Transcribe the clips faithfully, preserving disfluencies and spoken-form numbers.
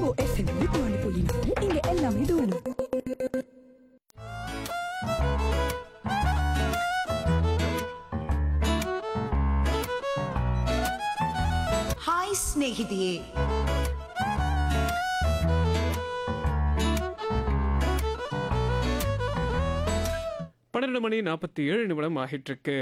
Rainbow FM நூத்தி ஒன்று புள்ளி நாலு இங்க எல்லாமே தூளும். ಹಾಯ್ ಸ್ನೇಹಿತೆಯೇ, பன்னிரண்டு மணி நாற்பத்தி ஏழு நிமிடம் ஆகிட்டு இருக்கு.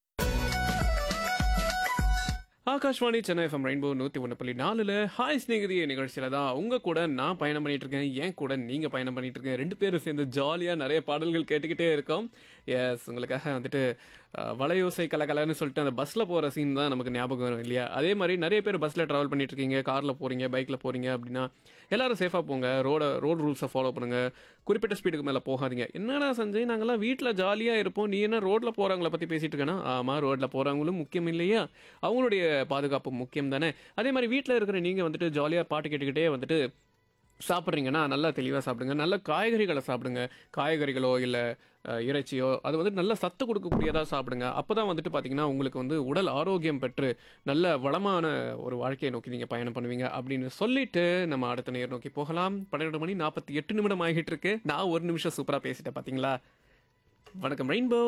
ஆகாஷ்வாணி சென்னை எஃப்எம் ரெயின்போ நூற்றி ஒன்று புள்ளி நாலுல ஹாய் ஸ்நேகிதிய நிகழ்ச்சியில் தான் உங்கள் கூட நான் பயணம் பண்ணிட்டு இருக்கேன். ஏன் கூட நீங்கள் பயணம் பண்ணிட்டு இருக்கேன். ரெண்டு பேரும் சேர்ந்து ஜாலியாக நிறைய பாடல்கள் கேட்டுக்கிட்டே இருக்கோம். எஸ், உங்களுக்காக வந்துட்டு அஹ், வலையோசை கலகலன்னு சொல்லிட்டு அந்த பஸ்ஸில் போகிற சீன் தான் நமக்கு ஞாபகம் வரும் இல்லையா? அதே மாதிரி நிறைய பேர் பஸ்ஸில் ட்ராவல் பண்ணிட்டு இருக்கீங்க, காரில் போகிறீங்க, பைக்கில் போகிறீங்க அப்படின்னா எல்லாரும் சேஃபாக போங்க. ரோட ரோடு ரூல்ஸை ஃபாலோ பண்ணுங்கள். குறிப்பிட்ட ஸ்பீடுக்கு மேலே போகாதீங்க. என்னடா சஞ்சய், நாங்கள்லாம் வீட்டில் ஜாலியாக இருப்போம், நீ என்ன ரோட்டில் போகிறவங்கள பற்றி பேசிகிட்டு இருக்கேன்னா? ஆமாம், ரோட்டில் போகிறவங்களும் முக்கியம் இல்லையா? அவங்களுடைய பாதுகாப்பு முக்கியம் தானே. அதே மாதிரி வீட்டில் இருக்கிற நீங்கள் வந்துட்டு ஜாலியாக பாட்டு கேட்டுக்கிட்டே வந்துட்டு சாப்பிட்றீங்கன்னா நல்லா தெளிவாக சாப்பிடுங்க. நல்ல காய்கறிகளை சாப்பிடுங்க. காய்கறிகளோ இல்லை இறைச்சியோ அது வந்து நல்ல சத்து கொடுக்கக்கூடியதாக சாப்பிடுங்க. அப்போ தான் வந்துட்டு பார்த்தீங்கன்னா உங்களுக்கு வந்து உடல் ஆரோக்கியம் பெற்று நல்ல வளமான ஒரு வாழ்க்கையை நோக்கி நீங்கள் பயணம் பண்ணுவீங்க அப்படின்னு சொல்லிட்டு நம்ம அடுத்த நேர் நோக்கி போகலாம். பன்னிரெண்டு மணி நாற்பத்தி எட்டு நிமிடம் ஆகிட்டு இருக்கு. நான் ஒரு நிமிஷம் சூப்பராக பேசிட்டேன் பார்த்தீங்களா? வணக்கம் ரெயின்போ.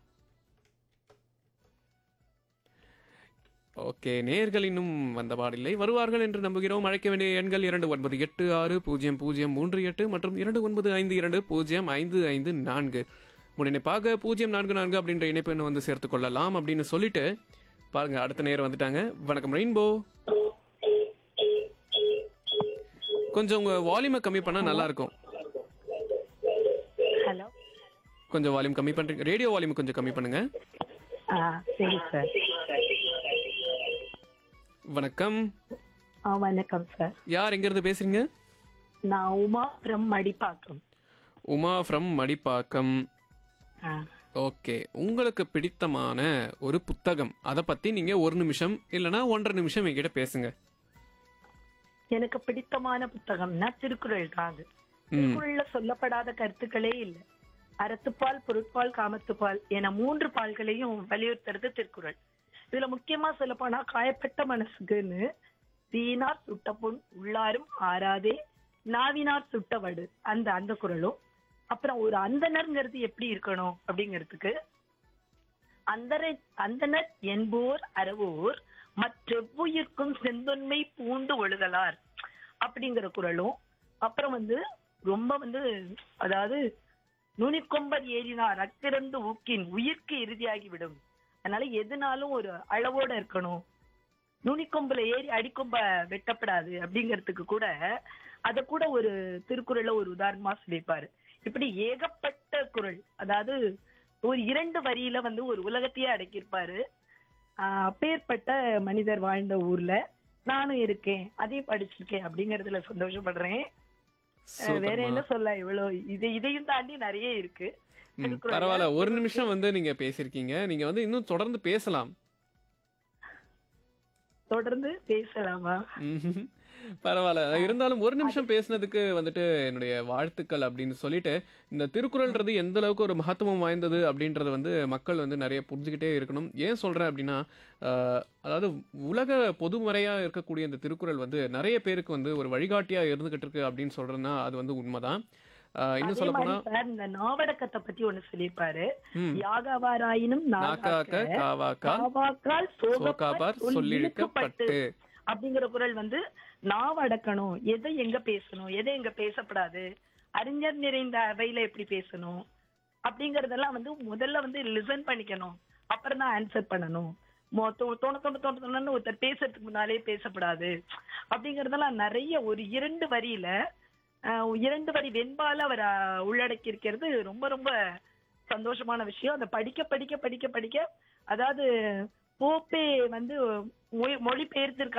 ஓகே, நேர்கள் இன்னும் வந்த பாடில்லை, வருவார்கள் என்று நம்புகிறோம். அழைக்க வேண்டிய எண்கள் இரண்டு ஒன்பது எட்டு ஆறு பூஜ்ஜியம் பூஜ்ஜியம் மூன்று எட்டு மற்றும் இரண்டு ஒன்பது ஐந்து இரண்டு பூஜ்ஜியம் ஐந்து ஐந்து நான்கு. முன்னிணைப்பாக பூஜ்ஜியம் நான்கு நான்கு அப்படின்ற இணைப்பு எண்ணை வந்து சேர்த்து கொள்ளலாம் அப்படின்னு சொல்லிட்டு பாருங்க, அடுத்த நேரம் வந்துட்டாங்க. வணக்கம் ரெயின்போ. கொஞ்சம் உங்க வால்யூமை கம்மி பண்ணா நல்லா இருக்கும். ஹலோ, கொஞ்சம் வால்யூம் கம்மி பண்றீங்க. ரேடியோ வால்யூம் கொஞ்சம் கம்மி பண்ணுங்க. ஆ சரி சார். வணக்கம். ஆ வணக்கம் சார். யார் எங்க இருந்து பேசுறீங்க? நான் Uma from Madipakkam. Uma from Madipakkam. Ah okay, உங்களுக்கு பிடித்தமான ஒரு புத்தகம், அதை பத்தி நீங்க ஒரு நிமிஷம் இல்லைன்னா ஒன்றரை நிமிஷம் என்கிட்ட பேசுங்க. எனக்கு பிடித்தமான புத்தகம்னா திருக்குறள் தான். அது திருக்குறள்ல சொல்லப்படாத கருத்துக்களே இல்லை. அறத்துப்பால், பொருட்பால், காமத்துப்பால் என மூன்று பால்களையும் வலியுறுத்துறது திருக்குறள். இதுல முக்கியமா சொல்ல போனா காயப்பட்ட மனசுக்குன்னு தீனார் சுட்ட பொன் உள்ளாரும் ஆறாதே நாவினார் சுட்டவடு அந்த அந்த குறளும், அப்புறம் ஒரு அந்தணர்ங்கிறது எப்படி இருக்கணும் அப்படிங்கிறதுக்கு அந்தரை அந்தனர் என்போர் அறவோர் மற்றெவ்வுயிர்க்கும் செந்தொன்மை பூண்டு ஒழுகலார் அப்படிங்கிற குறளும், அப்புறம் வந்து ரொம்ப வந்து அதாவது நுனிக்கொம்பர் ஏறினார் அக்கிரந்து ஊக்கின் உயிர்க்கு இறுதியாகிவிடும், அதனால எதுனாலும் ஒரு அளவோட இருக்கணும், நுனிக்கொம்புல ஏறி அடிக்கொம்ப வெட்டப்படாது அப்படிங்கிறதுக்கு கூட அத கூட ஒரு திருக்குறள்ல ஒரு உதாரணமா சொல்லியிருப்பாரு. இப்படி ஏகப்பட்ட குறள், அதாவது ஒரு இரண்டு வரியில வந்து ஒரு உலகத்தையே அடக்கியிருப்பாரு. ஆஹ் அப்பேற்பட்ட மனிதர் வாழ்ந்த ஊர்ல நானும் இருக்கேன், அதையும் படிச்சிருக்கேன் அப்படிங்கறதுல சந்தோஷப்படுறேன். வேற என்ன சொல்ல, இவ்வளவு இது இதையும் தாண்டி நிறைய இருக்கு. பரவாயில்ல, ஒரு நிமிஷம் வந்து நீங்க பேசிருக்கீங்க. நீங்க வந்து இன்னும் தொடர்ந்து பேசலாம். தொடர்ந்து பேசலாமா? ம்ஹும். பரவாயில்ல, இருந்தாலும் ஒரு நிமிஷம் பேசுனதுக்கு வந்துட்டு என்னுடைய வாழ்த்துக்கள் அப்படின்னு சொல்லிட்டு, இந்த திருக்குறள்ன்றது எந்த அளவுக்கு ஒரு மகத்துவம் வாய்ந்தது அப்படின்றது வந்து மக்கள் வந்து நிறைய புரிஞ்சுக்கிட்டே இருக்கணும். ஏன் சொல்றேன் அப்படின்னா, ஆஹ், அதாவது உலக பொதுமுறையா இருக்கக்கூடிய இந்த திருக்குறள் வந்து நிறைய பேருக்கு வந்து ஒரு வழிகாட்டியா இருந்துகிட்டு இருக்கு அப்படின்னு சொல்றேன்னா அது வந்து உண்மைதான். ஆஹ், இன்னும் சொல்ல போனா இந்த நாவடக்கத்தை பத்தி ஒண்ணு சொல்லியிருப்பாரு. ம். யாகாவாராயினும் நாக்காக்க காவாக்கால் காவாக்கால் சோகாபார் சொல்லிழுக்கப்பட்டு அப்படிங்கிற குறள் வந்து நாவடக்கணும், எதை எங்க பேசணும், எதை எங்க பேசப்படாது, அறிஞர் நிறைந்த அவையில எப்படி பேசணும் அப்படிங்கறதெல்லாம் வந்து முதல்ல வந்து லிசன் பண்ணிக்கணும், அப்புறம் தான் ஆன்சர் பண்ணணும். மொ- தோ- தோண தோண தோண தோணுன்னு ஒருத்தர் பேசுறதுக்கு முன்னாலே பேசப்படாது அப்படிங்கறதெல்லாம் நிறைய ஒரு இரண்டு வரியில ஆஹ் இரண்டு வரி வெண்பால அவர் ஆஹ் உள்ளடக்கி இருக்கிறது ரொம்ப ரொம்ப சந்தோஷமான விஷயம். அதை படிக்க படிக்க படிக்க படிக்க அதாவது போப்பே வந்து மொழி மொழி பெயர்த்திருக்காரு